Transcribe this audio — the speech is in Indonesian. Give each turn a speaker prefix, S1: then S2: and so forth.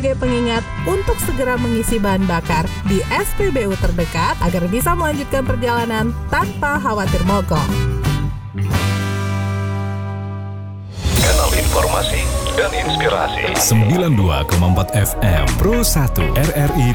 S1: sebagai pengingat untuk segera mengisi bahan bakar di SPBU terdekat agar bisa melanjutkan perjalanan tanpa khawatir mogok.
S2: Kanal informasi dan inspirasi
S3: 92,4 FM Pro 1 RRI